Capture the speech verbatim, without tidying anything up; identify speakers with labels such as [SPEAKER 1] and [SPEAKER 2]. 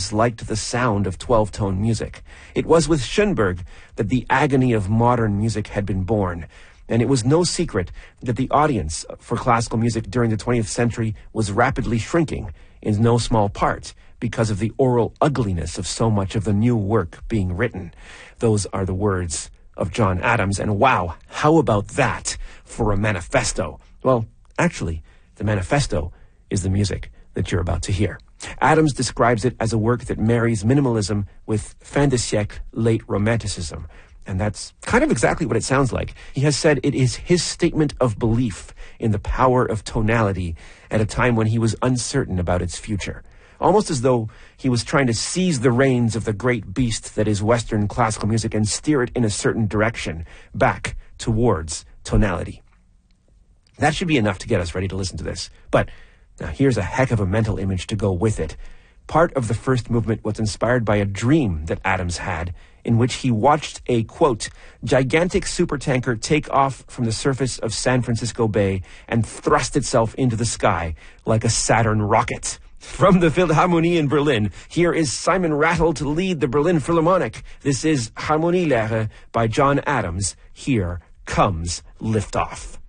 [SPEAKER 1] disliked the sound of twelve-tone music. It was with Schoenberg that the agony of modern music had been born, and it was no secret that the audience for classical music during the twentieth century was rapidly shrinking, in no small part because of the oral ugliness of so much of the new work being written. Those are the words of John Adams, and wow, how about that for a manifesto? Well, actually, the manifesto is the music that you're about to hear. Adams describes it as a work that marries minimalism with fin de siècle late romanticism. And that's kind of exactly what it sounds like. He has said it is his statement of belief in the power of tonality at a time when he was uncertain about its future. Almost as though he was trying to seize the reins of the great beast that is Western classical music and steer it in a certain direction, back towards tonality. That should be enough to get us ready to listen to this. But now here's a heck of a mental image to go with it. Part of the first movement was inspired by a dream that Adams had, in which he watched a, quote, gigantic supertanker take off from the surface of San Francisco Bay and thrust itself into the sky like a Saturn rocket. From the Philharmonie in Berlin, here is Simon Rattle to lead the Berlin Philharmonic. This is Harmonielehre by John Adams. Here comes Liftoff.